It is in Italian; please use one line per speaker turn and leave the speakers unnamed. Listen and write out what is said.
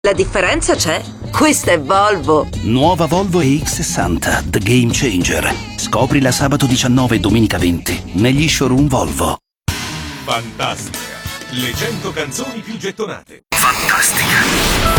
La differenza c'è. Questa è Volvo.
Nuova Volvo EX60, The Game Changer. Scoprila sabato 19 e domenica 20 negli showroom Volvo.
Fantastica. Le 100 canzoni più gettonate.
Fantastica.